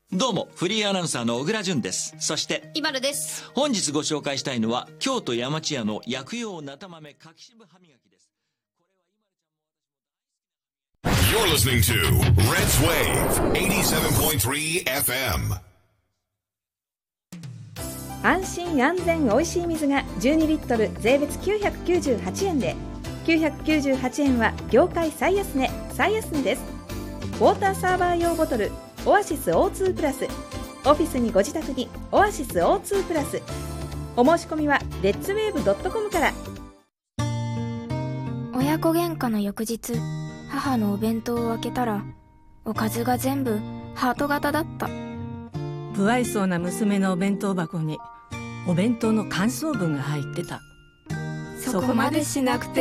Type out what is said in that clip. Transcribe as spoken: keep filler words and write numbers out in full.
どうもフリーアナウンサーの小倉淳です。そしてイバルです。 本日ご紹介したいのは京都山千屋の薬用なた豆かきしぶ歯磨きです。 You're listening to Red's Wave エイティーセブンポイントスリーエフエム。 安心安全おいしい水がじゅうにリットル税別きゅうひゃくきゅうじゅうはちえんで、きゅうひゃくきゅうじゅうはちえんは業界最安値最安値です。ウォーターサーバー用ボトルオアシス オーツー プラス、オフィスにご自宅にオアシス オーツー プラス。お申し込みはレッツウェーブドットコムから。 親子喧嘩の翌日、母のお弁当を開けたらおかずが全部ハート型だった。 不愛想な娘のお弁当箱にお弁当の感想文が入ってた。 そこまでしなくて